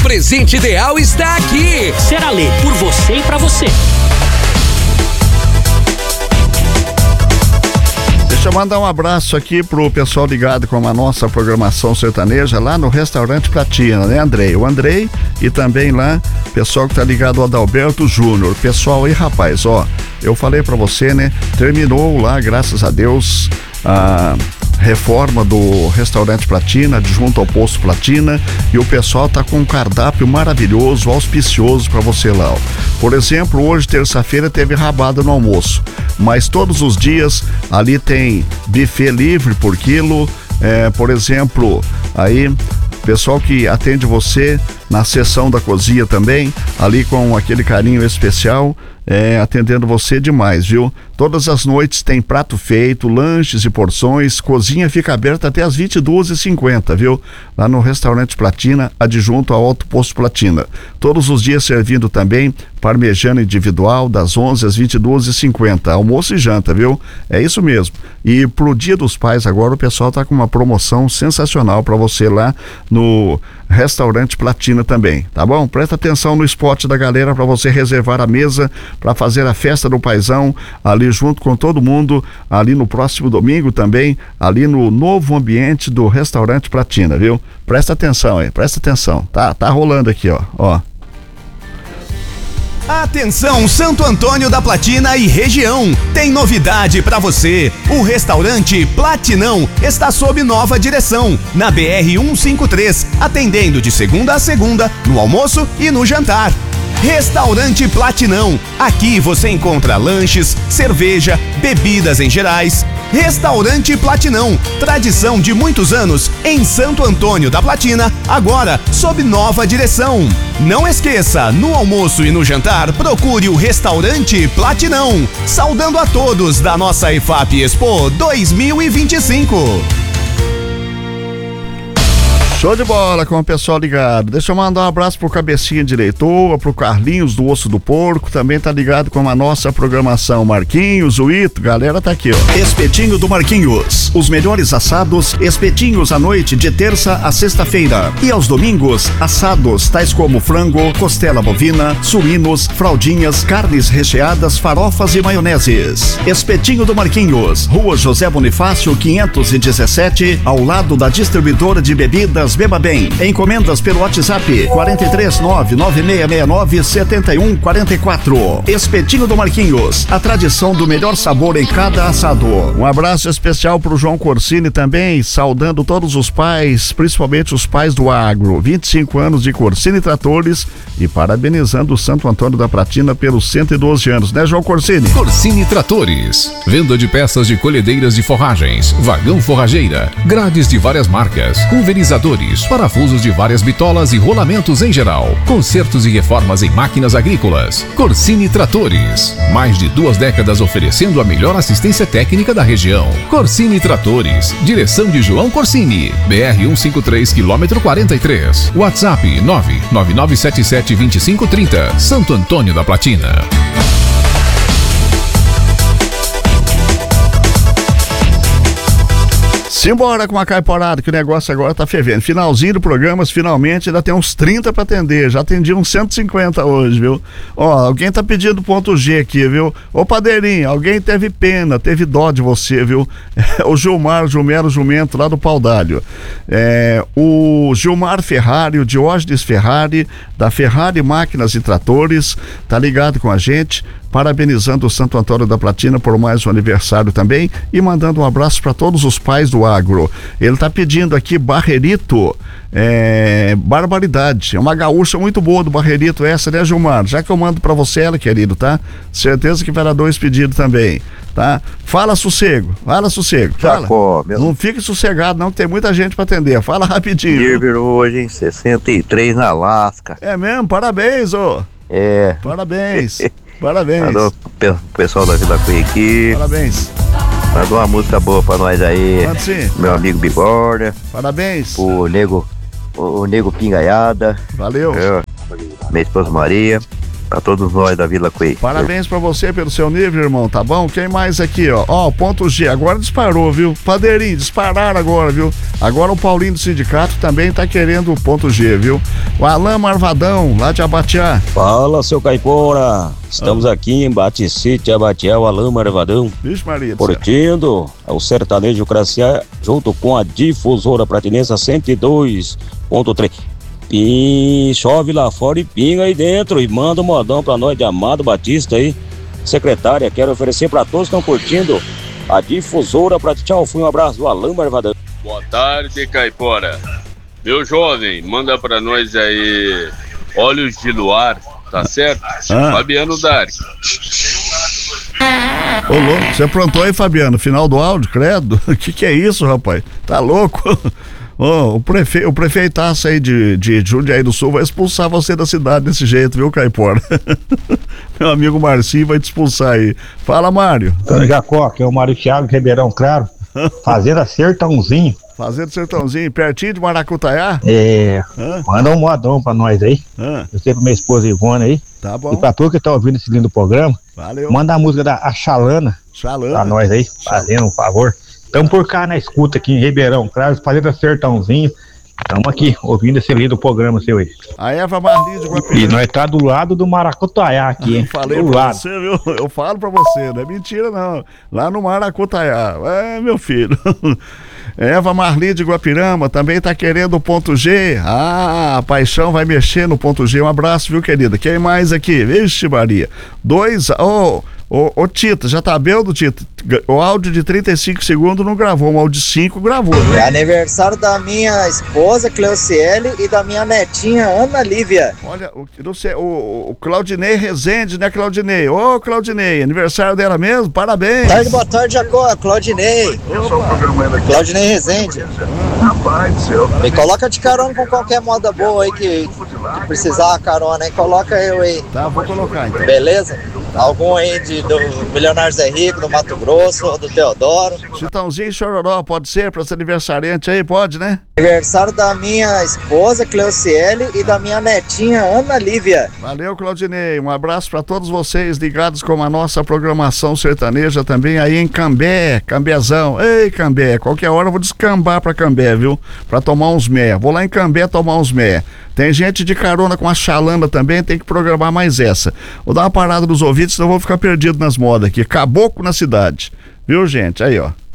presente ideal está aqui. Seralê, por você e pra você. Deixa eu mandar um abraço aqui pro pessoal ligado com a nossa programação sertaneja lá no Restaurante Platina, né, Andrei? O Andrei e também lá, pessoal que tá ligado ao Adalberto Júnior. Pessoal aí, rapaz, ó, eu falei pra você, né? Terminou lá, graças a Deus, a reforma do Restaurante Platina, junto ao Posto Platina, e o pessoal tá com um cardápio maravilhoso, auspicioso para você lá, ó. Por exemplo, hoje, terça-feira, teve rabada no almoço, mas todos os dias ali tem buffet livre por quilo, por exemplo, aí pessoal que atende você na seção da cozinha também, ali com aquele carinho especial, atendendo você demais, viu? Todas as noites tem prato feito, lanches e porções, cozinha fica aberta até as 22h50, viu? Lá no Restaurante Platina, adjunto ao Alto Posto Platina. Todos os dias servindo também parmegiana individual, das 11 às 22h50, almoço e janta, viu? É isso mesmo. E pro Dia dos Pais agora o pessoal tá com uma promoção sensacional para você lá no Restaurante Platina também, tá bom? Presta atenção no spot da galera para você reservar a mesa para fazer a festa do paizão ali junto com todo mundo, ali no próximo domingo também, ali no novo ambiente do Restaurante Platina, viu? Presta atenção aí, presta atenção. Tá rolando aqui, ó. Atenção, Santo Antônio da Platina e região, tem novidade pra você. O restaurante Platinão está sob nova direção, na BR-153, atendendo de segunda a segunda, no almoço e no jantar. Restaurante Platinão, aqui você encontra lanches, cerveja, bebidas em gerais. Restaurante Platinão, tradição de muitos anos em Santo Antônio da Platina, agora sob nova direção. Não esqueça, no almoço e no jantar, procure o Restaurante Platinão. Saudando a todos da nossa EFAP Expo 2025. Show de bola com o pessoal ligado. Deixa eu mandar um abraço pro Cabecinha Diretor, pro Carlinhos do Osso do Porco, também tá ligado com a nossa programação. Marquinhos, o Ito, galera tá aqui, ó. Espetinho do Marquinhos, os melhores assados, espetinhos à noite de terça a sexta-feira. E aos domingos, assados tais como frango, costela bovina, suínos, fraldinhas, carnes recheadas, farofas e maioneses. Espetinho do Marquinhos, Rua José Bonifácio 517, ao lado da distribuidora de bebidas Beba Bem. Encomendas pelo WhatsApp 43996697144. Espetinho do Marquinhos, a tradição do melhor sabor em cada assado. Um abraço especial pro João Corsini também, saudando todos os pais, principalmente os pais do agro. 25 anos de Corsini Tratores e parabenizando o Santo Antônio da Platina pelos 112 anos, né, João Corsini? Corsini Tratores, venda de peças de colhedeiras de forragens, vagão forrageira, grades de várias marcas, pulverizadores, parafusos de várias bitolas e rolamentos em geral, consertos e reformas em máquinas agrícolas. Corsini Tratores, mais de 2 décadas oferecendo a melhor assistência técnica da região. Corsini Tratores, direção de João Corsini, BR-153, quilômetro 43. WhatsApp 999772530, Santo Antônio da Platina. Simbora com a caiporada, que o negócio agora tá fervendo. Finalzinho do programa, finalmente, ainda tem uns 30 pra atender. Já atendi uns 150 hoje, viu? Ó, alguém tá pedindo ponto G aqui, viu? Ô, Padeirinho, alguém teve pena, teve dó de você, viu? O Gilmar, Jumero Jumento, lá do Pau d'Alho. O Gilmar Ferrari, o Diógenes Ferrari, da Ferrari Máquinas e Tratores, tá ligado com a gente, parabenizando o Santo Antônio da Platina por mais um aniversário também e mandando um abraço para todos os pais do agro. Ele tá pedindo aqui Barrerito, barbaridade, é uma gaúcha muito boa do Barrerito essa, né, Gilmar? Já que eu mando para você ela, querido, tá? Certeza que vai dar 2 pedidos também, tá? Fala sossego, fala. Não fique sossegado não, que tem muita gente para atender, fala rapidinho. Nível hoje em 63 na Alasca. É mesmo? Parabéns, ô. Parabéns. Parabéns. Mandou pro pessoal da Vila Cunha aqui. Parabéns. Mandou uma música boa pra nós aí. Sim. Meu amigo Bigorna. Parabéns. O Nego Pingaiada. Valeu. Minha esposa Maria. Pra todos nós da Vila Coelho. Parabéns pra você pelo seu nível, irmão, tá bom? Quem mais aqui, ó? Ó, o ponto G, agora disparou, viu? Padeirinho, dispararam agora, viu? Agora o Paulinho do sindicato também tá querendo o ponto G, viu? O Alain Marvadão, lá de Abatiá. Fala, seu Caipora. Estamos aqui em Baticite, Abatiá, o Alain Marvadão. Vixe Maria. Curtindo o sertanejo Craciá junto com a difusora Pratinense 102.3. E chove lá fora e pinga aí dentro. E manda um modão pra nós de Amado Batista aí. Secretária, quero oferecer pra todos que estão curtindo a difusora Pratinense. Tchau, fui um abraço do Alain Marvadão. Boa tarde, Caipora. Meu jovem, manda pra nós aí Olhos de Luar, tá certo? Fabiano Dari. Ô, louco, você aprontou aí, Fabiano? Final do áudio, credo? Que é isso, rapaz? Tá louco? Oh, o prefeitaço aí de Jundiaí do Sul vai expulsar você da cidade desse jeito, viu, Caipora? Meu amigo Marcinho vai te expulsar aí. Fala, Mário. Tony Jacó, aqui é o Mário Thiago, Ribeirão Claro, Fazenda Sertãozinho. Fazenda Sertãozinho, pertinho de Maracutaiá? Manda um modão pra nós aí. Eu sei pra minha esposa Ivone aí. Tá bom. E pra tu que tá ouvindo esse lindo programa, valeu. Manda a música da Achalana pra nós aí, fazendo um favor. Estamos por cá na escuta aqui em Ribeirão Claro, Fazenda Sertãozinho. Estamos aqui ouvindo esse lindo programa seu aí. A Eva Marlins de Guapiranga. E nós tá do lado do Maracutaiá aqui, hein? Falei do pra lado. você, viu? Eu falo pra você, não é mentira não. Lá no Maracutaiá. É, meu filho. Eva Marli de Guapirama também tá querendo o ponto G. Ah, a paixão vai mexer no ponto G. Um abraço, viu, querida? Quem mais aqui? Vixe, Maria. Ô, Tita, já tá belo, Tita? O áudio de 35 segundos não gravou, o áudio de 5 gravou, né? É aniversário da minha esposa, Cleuciele, e da minha netinha, Ana Lívia. Olha, o Claudinei Rezende, né, Claudinei? Ô, Claudinei, aniversário dela mesmo? Parabéns. Boa tarde, Jacó, Claudinei. Claudinei Rezende. Me coloca de carona com qualquer moda boa aí que precisar carona aí, coloca eu aí. Tá, vou colocar então. Beleza? Algum aí do Milionário Zé Rico, do Mato Grosso, ou do Teodoro. Chitãozinho e Chororó, pode ser pra esse aniversariante aí? Pode, né? Aniversário da minha esposa, Cleuciele, e da minha netinha, Ana Lívia. Valeu, Claudinei. Um abraço pra todos vocês ligados com a nossa programação sertaneja também aí em Cambé, Cambezão. Ei, Cambé, qualquer hora eu vou descambar pra Cambé, viu? Pra tomar uns mé. Vou lá em Cambé tomar uns mé. Tem gente de carona com a Xalanda também, tem que programar mais essa. Vou dar uma parada nos ouvidos, senão eu vou ficar perdido nas modas aqui. Caboclo na cidade. Viu, gente? Aí, ó.